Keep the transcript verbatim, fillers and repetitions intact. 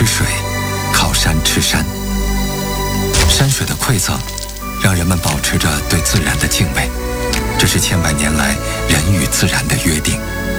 吃水，靠山吃山。山水的馈赠，让人们保持着对自然的敬畏，这是千百年来人与自然的约定。